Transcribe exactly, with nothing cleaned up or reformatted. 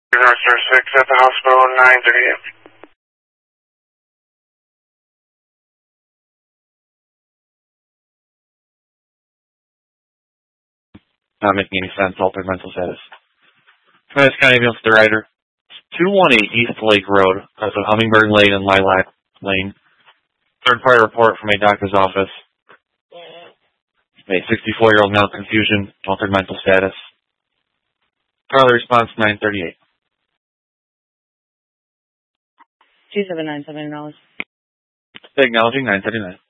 North Star six at the hospital, nine thirty-eight. Not making any sense, altered mental status. Travis County Ambulance to the rider. two one eight East Lake Road, that's of Hummingbird Lane and Lilac Lane. Third party report from a doctor's office. A sixty-four-year-old male confusion, altered mental status. Charlie response nine thirty-eight. two seven nine seven, acknowledge. Acknowledging nine thirty-nine.